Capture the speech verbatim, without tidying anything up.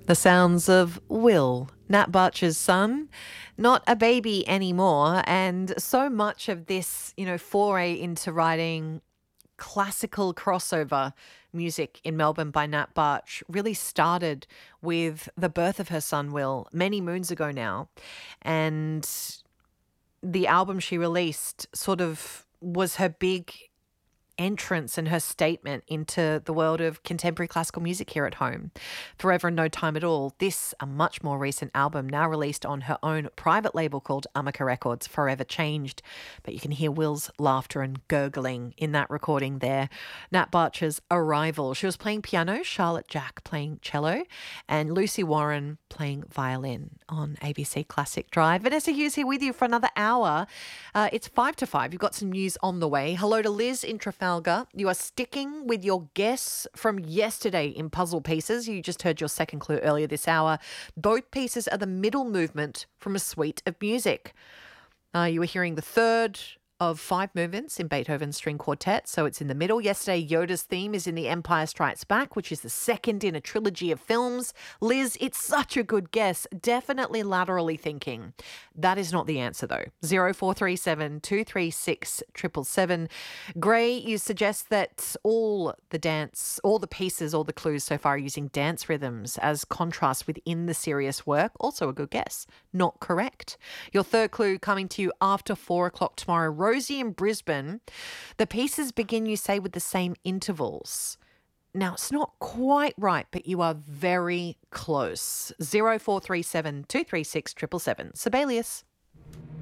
The sounds of Will, Nat Barcher's son, not a baby anymore. And so much of this, you know, foray into writing classical crossover music in Melbourne by Nat Barch really started with the birth of her son, Will, many moons ago now. And the album she released sort of was her big entrance and her statement into the world of contemporary classical music here at home. Forever and No Time at All, this, a much more recent album, now released on her own private label called Amica Records, Forever Changed. But you can hear Will's laughter and gurgling in that recording there. Nat Barcher's Arrival. She was playing piano, Charlotte Jack playing cello, and Lucy Warren playing violin on A B C Classic Drive. Vanessa Hughes here with you for another hour. Uh, it's five to five. You've got some news on the way. Hello to Liz in Trafalgar. You are sticking with your guess from yesterday in puzzle pieces. You just heard your second clue earlier this hour. Both pieces are the middle movement from a suite of music. Uh, you were hearing the third of five movements in Beethoven's String Quartet, so it's in the middle. Yesterday, Yoda's theme is in The Empire Strikes Back, which is the second in a trilogy of films. Liz, it's such a good guess. Definitely laterally thinking. That is not the answer, though. zero four three seven, two three six, seven seven seven. Gray, you suggest that all the dance, all the pieces, all the clues so far are using dance rhythms as contrast within the serious work. Also a good guess. Not correct. Your third clue coming to you after four o'clock tomorrow. Rosie in Brisbane, the pieces begin, you say, with the same intervals. Now, it's not quite right, but you are very close. zero four three seven, two three six, seven seven seven. Sibelius.